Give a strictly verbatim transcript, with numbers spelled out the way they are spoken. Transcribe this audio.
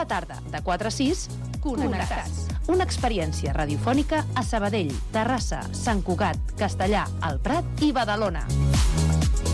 tarda, de quatre a sis, Connectats. Una experiència radiofònica a Sabadell, Terrassa, Sant Cugat, Castellà, el Prat i Badalona.